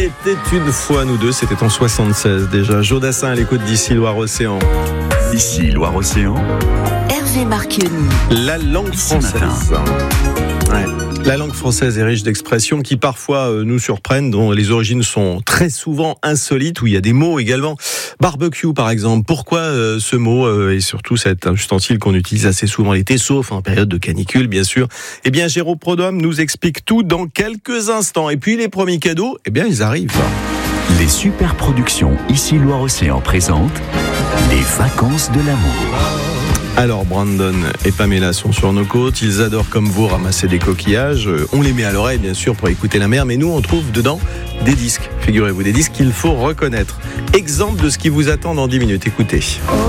était une fois nous deux, c'était en 76 déjà. Jodassin à l'écoute d'ici Loire-Océan. Ici Loire-Océan. Hervé Marchionni. La langue française. Ouais. La langue française est riche d'expressions qui parfois nous surprennent, dont les origines sont très souvent insolites, où il y a des mots également. Barbecue par exemple, pourquoi ce mot et surtout cet ustensile qu'on utilise assez souvent l'été, sauf en période de canicule bien sûr. Eh bien Jérôme Prodhomme nous explique tout dans quelques instants. Et puis les premiers cadeaux, eh bien ils arrivent. Les super productions Ici Loire-Océan présentent les vacances de l'amour. Alors Brandon et Pamela sont sur nos côtes, ils adorent comme vous ramasser des coquillages, on les met à l'oreille bien sûr pour écouter la mer, mais nous on trouve dedans des disques, figurez-vous, des disques qu'il faut reconnaître. Exemple de ce qui vous attend dans 10 minutes, écoutez.